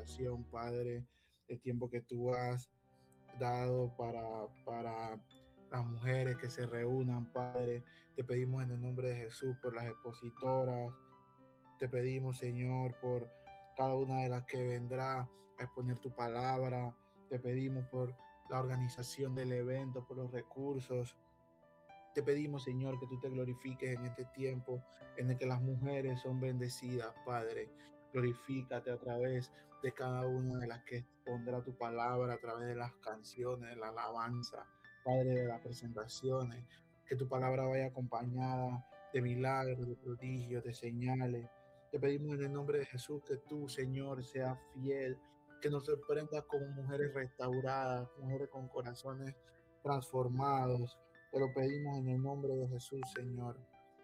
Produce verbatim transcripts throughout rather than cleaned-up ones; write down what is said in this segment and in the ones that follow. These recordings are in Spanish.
oración, Padre, el tiempo que tú has dado para, para las mujeres que se reúnan, Padre. Te pedimos en el nombre de Jesús por las expositoras. Te pedimos, Señor, por cada una de las que vendrá a exponer tu palabra. Te pedimos por la organización del evento, por los recursos. Te pedimos, Señor, que tú te glorifiques en este tiempo en el que las mujeres son bendecidas, Padre. Glorifícate a través de cada una de las que pondrá tu palabra, a través de las canciones, de la alabanza, Padre, de las presentaciones. Que tu palabra vaya acompañada de milagros, de prodigios, de señales. Te pedimos en el nombre de Jesús que tú, Señor, seas fiel, que nos sorprendas como mujeres restauradas, mujeres con corazones transformados. Te lo pedimos en el nombre de Jesús, Señor,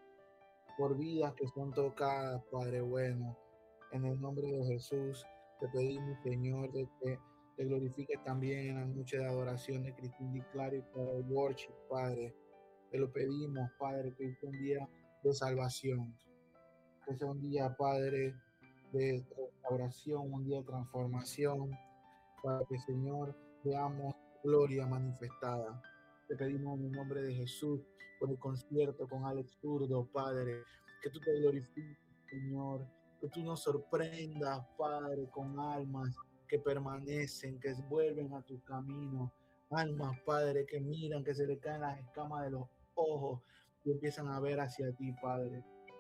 por vidas que son tocadas, Padre bueno. En el nombre de Jesús te pedimos, Señor, de que te glorifiques también en la noche de adoración de Cristina y Clary para el worship, Padre. Te lo pedimos, Padre, que hoy sea un día de salvación, que sea un día, Padre, de restauración, un día de transformación, para que, Señor, veamos gloria manifestada. Te pedimos en el nombre de Jesús por el concierto con Alex Zurdo, Padre, que tú te glorifiques, Señor, que tú nos sorprendas, Padre, con almas que permanecen, que vuelven a tu camino, almas, Padre, que miran, que se le caen las escamas de los ojos y empiezan a ver hacia ti, Padre.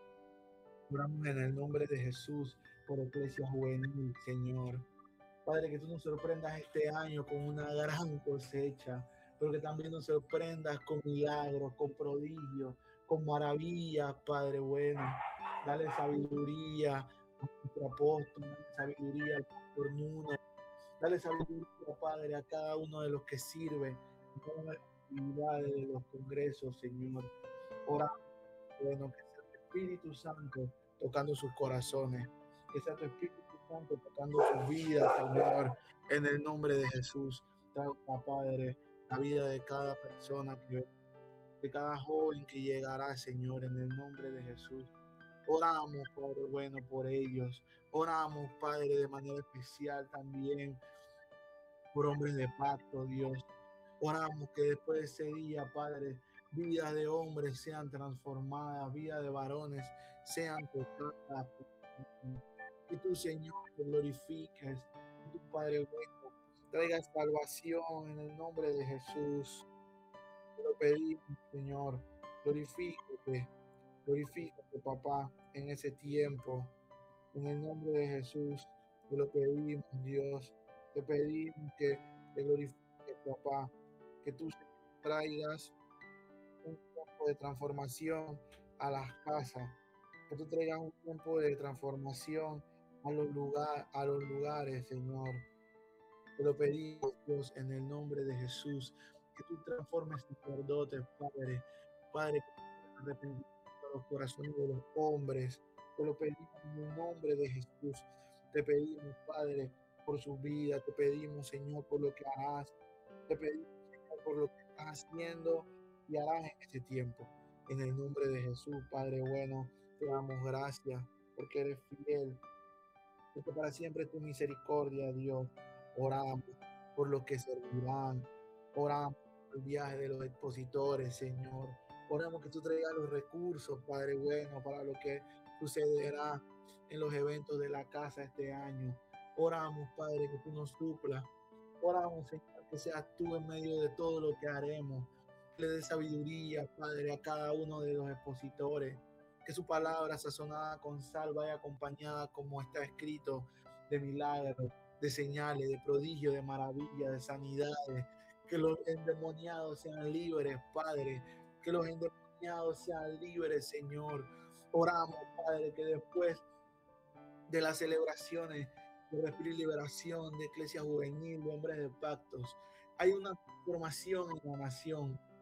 Oramos en el nombre de Jesús por Iglesia Juvenil, Señor. Padre, que tú nos sorprendas este año con una gran cosecha, pero que también nos sorprendas con milagros, con prodigios, con maravillas, Padre bueno. Dale sabiduría a nuestro apóstol, dale sabiduría al pastor Núñez, dale sabiduría, Padre, a cada uno de los que sirven en todas las actividades de los congresos, Señor. Oramos, bueno, que sea el Espíritu Santo tocando sus corazones, que sea tu Espíritu Santo tocando sus vidas, Señor, en el nombre de Jesús. Toca, Padre, la vida de cada persona, que, de cada joven que llegará, Señor, en el nombre de Jesús. Oramos, Padre bueno, por ellos. Oramos, Padre, de manera especial también por hombres de pacto, Dios. Oramos que después de ese día, Padre, vidas de hombres sean transformadas, vidas de varones sean tocadas. Que tú, Señor, te glorifiques, que tu Padre bueno traiga salvación en el nombre de Jesús. Te lo pedimos, Señor, glorifícate, glorifícate, papá, en ese tiempo. En el nombre de Jesús, te lo pedimos, Dios. Te pedimos que te glorifiques, papá, que tú traigas un tiempo de transformación a las casas, que tú traigas un tiempo de transformación a los, lugar, a los lugares, Señor. Te lo pedimos, Dios, en el nombre de Jesús, que tú transformes sacerdotes, Padre, Padre, que arrepentimiento a los corazones de los hombres. Te lo pedimos en el nombre de Jesús. Te pedimos, Padre, por su vida. Te pedimos, Señor, por lo que harás. Te pedimos, Señor, por lo que estás haciendo y harás en este tiempo. En el nombre de Jesús, Padre bueno, te damos gracias porque eres fiel, porque para siempre es tu misericordia, Dios. Oramos por los que servirán. Oramos por el viaje de los expositores, Señor. Oramos que tú traigas los recursos, Padre bueno, para lo que sucederá en los eventos de la casa este año. Oramos, Padre, que tú nos suplas. Oramos, Señor, que seas tú en medio de todo lo que haremos. Le dé sabiduría, Padre, a cada uno de los expositores. Que su palabra sazonada con sal vaya acompañada, como está escrito, de milagros, de señales, de prodigios, de maravillas, de sanidades. Que los endemoniados sean libres, Padre. Que los endemoniados sean libres, Señor. Oramos, Padre, que después de las celebraciones de Respiro y Liberación, de Iglesia Juvenil, de Hombres de Pactos, hay una transformación en la nación.